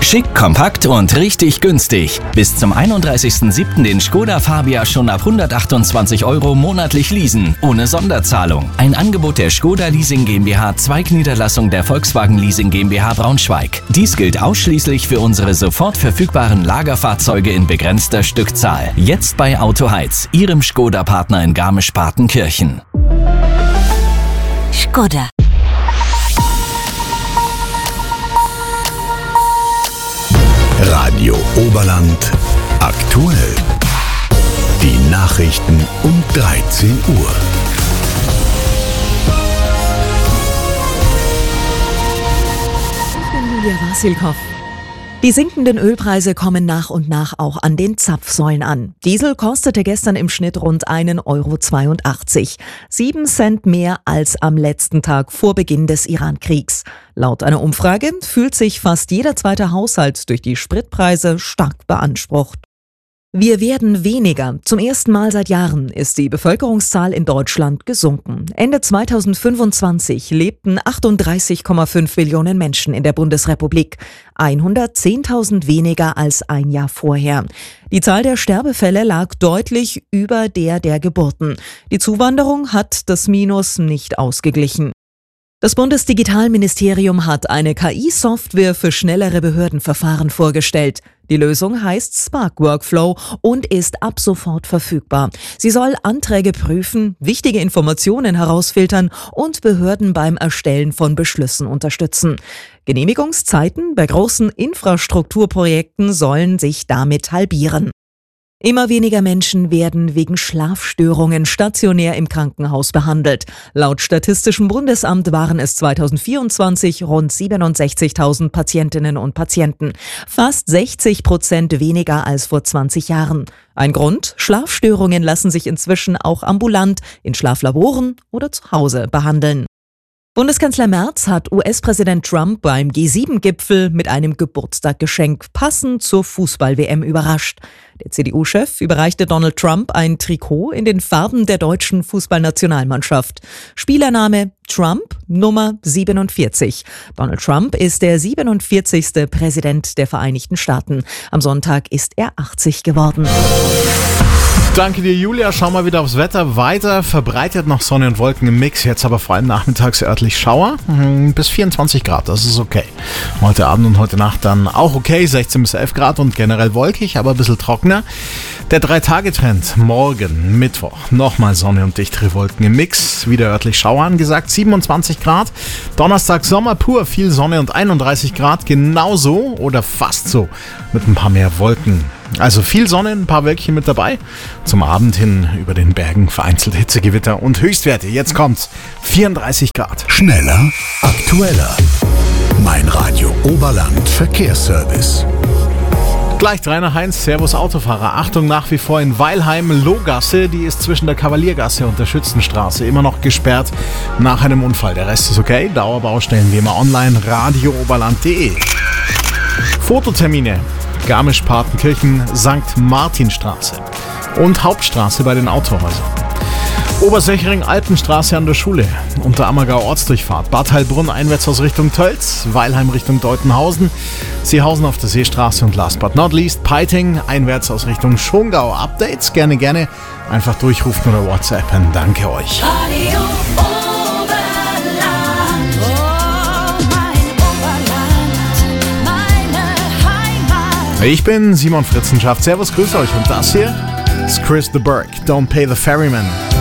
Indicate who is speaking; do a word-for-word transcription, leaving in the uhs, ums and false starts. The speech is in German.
Speaker 1: Schick, kompakt und richtig günstig. Bis zum einunddreißigsten siebten den Skoda Fabia schon ab hundertachtundzwanzig Euro monatlich leasen, ohne Sonderzahlung. Ein Angebot der Skoda Leasing GmbH, Zweigniederlassung der Volkswagen Leasing GmbH Braunschweig. Dies gilt ausschließlich für unsere sofort verfügbaren Lagerfahrzeuge in begrenzter Stückzahl. Jetzt bei Autoheiz, Ihrem Skoda-Partner in Garmisch-Partenkirchen.
Speaker 2: Skoda.
Speaker 3: Radio Oberland aktuell. Die Nachrichten um dreizehn Uhr.
Speaker 4: Ich bin Julia Wasilkow. Die sinkenden Ölpreise kommen nach und nach auch an den Zapfsäulen an. Diesel kostete gestern im Schnitt rund einen Euro zweiundachtzig. Sieben Cent mehr als am letzten Tag vor Beginn des Iran-Kriegs. Laut einer Umfrage fühlt sich fast jeder zweite Haushalt durch die Spritpreise stark beansprucht. Wir werden weniger. Zum ersten Mal seit Jahren ist die Bevölkerungszahl in Deutschland gesunken. Ende zweitausendfünfundzwanzig lebten achtunddreißig Komma fünf Millionen Menschen in der Bundesrepublik. hundertzehntausend weniger als ein Jahr vorher. Die Zahl der Sterbefälle lag deutlich über der der Geburten. Die Zuwanderung hat das Minus nicht ausgeglichen. Das Bundesdigitalministerium hat eine K I-Software für schnellere Behördenverfahren vorgestellt. Die Lösung heißt Spark Workflow und ist ab sofort verfügbar. Sie soll Anträge prüfen, wichtige Informationen herausfiltern und Behörden beim Erstellen von Beschlüssen unterstützen. Genehmigungszeiten bei großen Infrastrukturprojekten sollen sich damit halbieren. Immer weniger Menschen werden wegen Schlafstörungen stationär im Krankenhaus behandelt. Laut Statistischem Bundesamt waren es zweitausendvierundzwanzig rund siebenundsechzigtausend Patientinnen und Patienten. Fast sechzig Prozent weniger als vor zwanzig Jahren. Ein Grund? Schlafstörungen lassen sich inzwischen auch ambulant in Schlaflaboren oder zu Hause behandeln. Bundeskanzler Merz hat U S-Präsident Trump beim G sieben Gipfel mit einem Geburtstagsgeschenk passend zur Fußball-W M überrascht. Der C D U-Chef überreichte Donald Trump ein Trikot in den Farben der deutschen Fußballnationalmannschaft. Spielername Trump, Nummer siebenundvierzig. Donald Trump ist der siebenundvierzigste Präsident der Vereinigten Staaten. Am Sonntag ist er achtzig geworden.
Speaker 5: Danke dir, Julia. Schau mal wieder aufs Wetter. Weiter verbreitet noch Sonne und Wolken im Mix. Jetzt aber vor allem nachmittags örtlich Schauer. Bis vierundzwanzig Grad, das ist okay. Heute Abend und heute Nacht dann auch okay. sechzehn bis elf Grad und generell wolkig, aber ein bisschen trockener. Der Drei-Tage-Trend. Morgen, Mittwoch, nochmal Sonne und dichtere Wolken im Mix. Wieder örtlich Schauer angesagt. siebenundzwanzig Grad. Donnerstag Sommer pur, viel Sonne und einunddreißig Grad. Genauso oder fast so mit ein paar mehr Wolken. Also viel Sonne, ein paar Wölkchen mit dabei. Zum Abend hin über den Bergen vereinzelt Hitzegewitter und Höchstwerte. Jetzt kommt's. vierunddreißig Grad.
Speaker 3: Schneller, aktueller. Mein Radio Oberland Verkehrsservice.
Speaker 5: Gleich drei nach eins, Servus Autofahrer. Achtung, nach wie vor in Weilheim, Lohgasse, die ist zwischen der Kavaliergasse und der Schützenstraße immer noch gesperrt nach einem Unfall. Der Rest ist okay. Dauerbaustellen wie immer online, radio oberland punkt de. Fototermine. Garmisch-Partenkirchen, Sankt Martinstraße und Hauptstraße bei den Autohäusern. Obersechring, Alpenstraße an der Schule, Unterammergau Ortsdurchfahrt, Bad Heilbrunn einwärts aus Richtung Tölz, Weilheim Richtung Deutenhausen, Seehausen auf der Seestraße und last but not least Peiting einwärts aus Richtung Schongau. Updates gerne, gerne einfach durchrufen oder WhatsAppen. Danke euch.
Speaker 2: Radio Oberland, oh, mein Oberland, meine Heimat.
Speaker 5: Ich bin Simon Fritzenschaft. Servus, grüß euch. Und das hier ist Chris the Burke. Don't Pay the Ferryman.